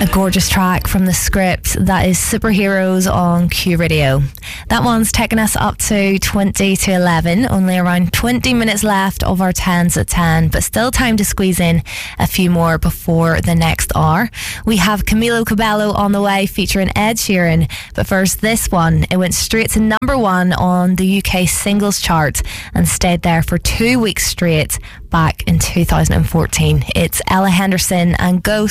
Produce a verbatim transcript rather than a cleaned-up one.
A gorgeous track from the Script. That is Superheroes on Q Radio. That one's taking us up to twenty to eleven. Only around twenty minutes left of our tens at ten, but still time to squeeze in a few more before the next hour. We have Camilo Cabello on the way featuring Ed Sheeran. But first, this one. It went straight to number one on the U K singles chart and stayed there for two weeks straight back in two thousand fourteen. It's Ella Henderson and Ghost